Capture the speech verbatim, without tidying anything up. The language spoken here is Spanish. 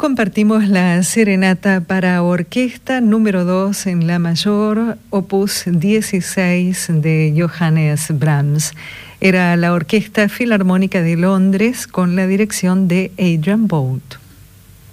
compartimos la serenata para orquesta número dos en la mayor, opus dieciséis de Johannes Brahms. Era la Orquesta Filarmónica de Londres con la dirección de Adrian Boult.